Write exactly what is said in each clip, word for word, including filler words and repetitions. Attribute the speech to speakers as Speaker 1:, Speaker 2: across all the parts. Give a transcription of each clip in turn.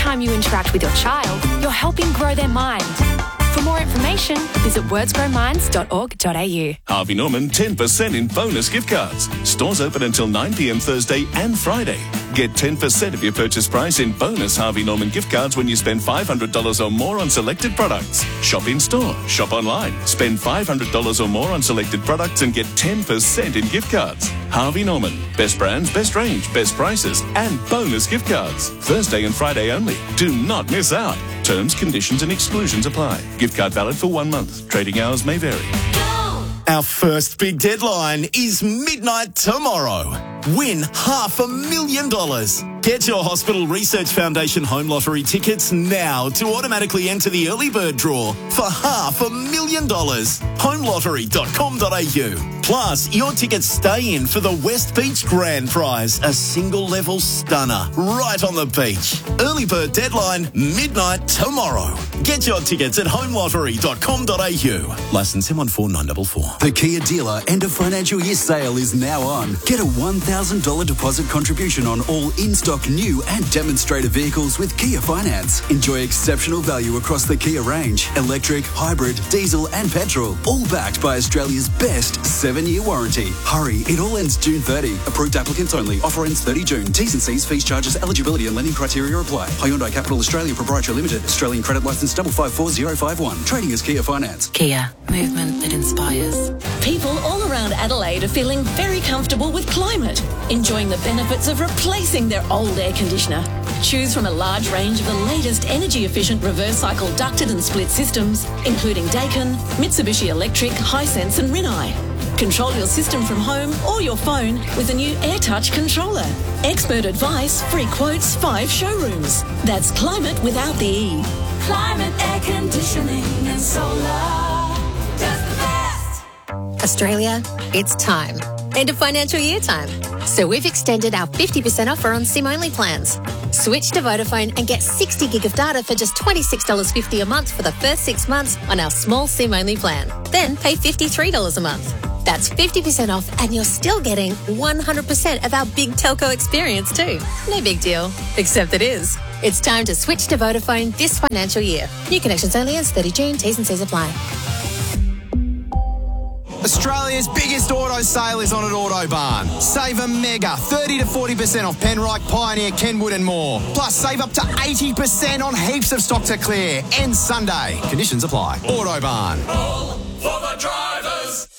Speaker 1: time you interact with your child, you're helping grow their mind. For more information, visit words grow minds dot org dot a u.
Speaker 2: Harvey Norman ten percent in bonus gift cards. Stores open until nine p m Thursday and Friday. Get ten percent of your purchase price in bonus Harvey Norman gift cards when you spend five hundred dollars or more on selected products. Shop in store, shop online. Spend five hundred dollars or more on selected products and get ten percent in gift cards. Harvey Norman. Best brands, best range, best prices, and bonus gift cards. Thursday and Friday only. Do not miss out. Terms, conditions and exclusions apply. Gift card valid for one month. Trading hours may vary.
Speaker 3: Our first big deadline is midnight tomorrow. Win half a million dollars. Get your Hospital Research Foundation Home Lottery tickets now to automatically enter the early bird draw for half a million dollars. home lottery dot com dot a u. Plus, your tickets stay in for the West Beach Grand Prize, a single-level stunner right on the beach. Early bird deadline, midnight tomorrow. Get your tickets at home lottery dot com dot a u. Licence M one four nine four four.
Speaker 4: The Kia dealer end of financial year sale is now on. Get a one thousand dollars deposit contribution on all in-stock new and demonstrator vehicles with Kia Finance. Enjoy exceptional value across the Kia range. Electric, hybrid, diesel and petrol. All backed by Australia's best seven-year warranty. Hurry, it all ends June thirtieth. Approved applicants only. Offer ends thirtieth June. T's and C's, fees, charges, eligibility and lending criteria apply. Hyundai Capital Australia Proprietary Limited. Australian credit licence double five four zero five one. Trading as Kia Finance.
Speaker 5: Kia. Movement that inspires.
Speaker 6: People all around Adelaide are feeling very comfortable with climate, enjoying the benefits of replacing their old air conditioner. Choose from a large range of the latest energy-efficient reverse cycle ducted and split systems, including Daikin, Mitsubishi Electric, Hisense and Rinnai. Control your system from home or your phone with a new AirTouch controller. Expert advice, free quotes, five showrooms. That's climate without the E.
Speaker 7: Climate air conditioning and solar. Just the best.
Speaker 8: Australia, it's time. End of financial year time. So we've extended our fifty percent offer on SIM-only plans. Switch to Vodafone and get sixty gig of data for just twenty-six dollars fifty a month for the first six months on our small SIM-only plan. Then pay fifty-three dollars a month. That's fifty percent off and you're still getting one hundred percent of our big telco experience too. No big deal, except it is. It's time to switch to Vodafone this financial year. New connections only as thirtieth June. T's and C's apply.
Speaker 9: Australia's biggest auto sale is on at Autobarn. Save a mega thirty to forty percent off Penrite, Pioneer, Kenwood and more. Plus save up to eighty percent on heaps of stock to clear. Ends Sunday. Conditions apply. Autobarn.
Speaker 7: All for the drivers.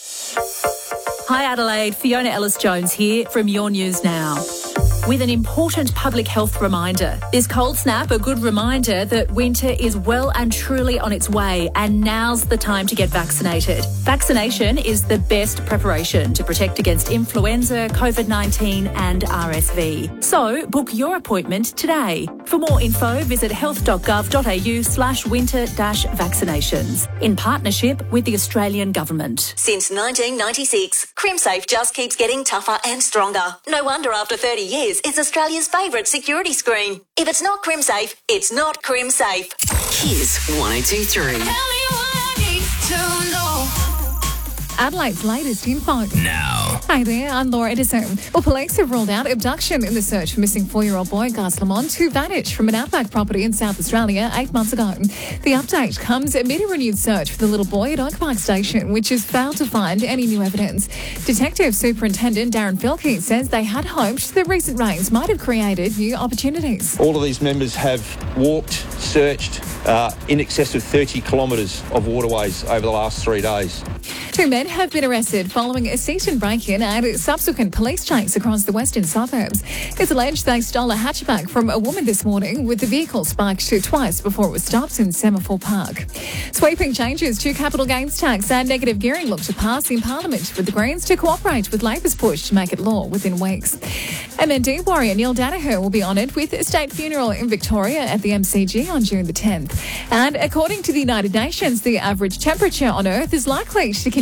Speaker 10: Hi Adelaide, Fiona Ellis-Jones here from Your News Now. With an important public health reminder. Is cold snap a good reminder that winter is well and truly on its way and now's the time to get vaccinated? Vaccination is the best preparation to protect against influenza, COVID nineteen and R S V. So book your appointment today. For more info, visit health dot gov dot a u slash winter dash vaccinations in partnership with the Australian Government.
Speaker 6: Since nineteen ninety-six, CrimSafe just keeps getting tougher and stronger. No wonder after thirty years, it's Australia's favourite security screen. If it's not CrimSafe, it's not CrimSafe.
Speaker 5: Kiss one oh two three.
Speaker 7: Tell me what I need to know.
Speaker 11: Adelaide's latest info.
Speaker 12: Now.
Speaker 11: Hi there, I'm Laura Edison. Well, police have ruled out abduction in the search for missing four-year-old boy Gus Lamont, who vanished from an outback property in South Australia eight months ago. The update comes amid a renewed search for the little boy at Oak Park Station, which has failed to find any new evidence. Detective Superintendent Darren Filkey says they had hoped that recent rains might have created new opportunities.
Speaker 13: All of these members have walked, searched uh, in excess of thirty kilometres of waterways over the last three days.
Speaker 11: Two men have been arrested following a Seaton break-in and subsequent police chase across the western suburbs. It's alleged they stole a hatchback from a woman this morning, with the vehicle sparked twice before it was stopped in Semaphore Park. Sweeping changes to capital gains tax and negative gearing look to pass in Parliament, with the Greens to cooperate with Labor's push to make it law within weeks. M N D warrior Neil Danaher will be honoured with a state funeral in Victoria at the M C G on June the tenth. And according to the United Nations, the average temperature on Earth is likely to continue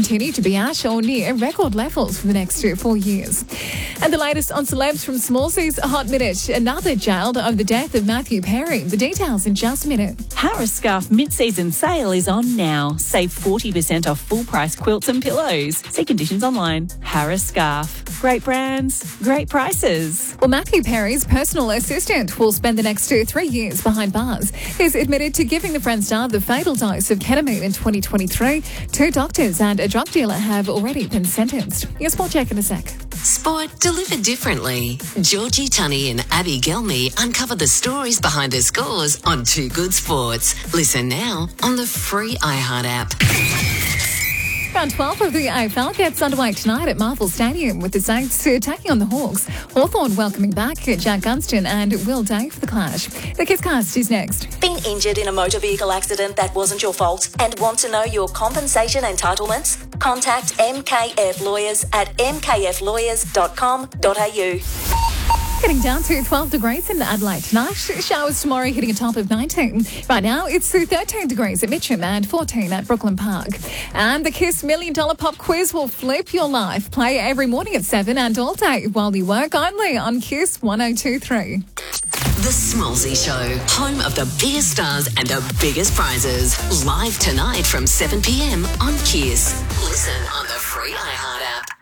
Speaker 11: continue to be at or near record levels for the next four years. And the latest on celebs from Smallsy's Hot Minute. Another jailed over the death of Matthew Perry. The details in just a minute.
Speaker 12: Harris Scarf mid-season sale is on now. Save forty percent off full-price quilts and pillows. See conditions online. Harris Scarf. Great brands, great prices.
Speaker 11: Well, Matthew Perry's personal assistant will spend the next two, three years behind bars. He's admitted to giving the Friends star the fatal dose of ketamine in twenty twenty-three. Two doctors and a drug dealer have already been sentenced. Your sport check in a sec.
Speaker 5: Sport delivered differently. Georgie Tunney and Abby Gelmy uncover the stories behind the scores on Two Good Sports. Listen now on the free iHeart app.
Speaker 11: Round twelve of the A F L gets underway tonight at Marvel Stadium with the Saints taking on the Hawks. Hawthorn welcoming back Jack Gunston and Will Day for the clash. The Kisscast is next.
Speaker 14: Been injured in a motor vehicle accident that wasn't your fault and want to know your compensation entitlements? Contact M K F Lawyers at m k f lawyers dot com dot a u.
Speaker 11: Getting down to twelve degrees in Adelaide tonight. Showers tomorrow hitting a top of nineteen. Right now, it's thirteen degrees at Mitcham and fourteen at Brooklyn Park. And the Kiss Million Dollar Pop Quiz will flip your life. Play every morning at seven and all day while you work, only on Kiss one oh two three.
Speaker 5: The Smallsy Show, home of the biggest stars and the biggest prizes. Live tonight from seven p m on Kiss. Listen on the free iHeart app.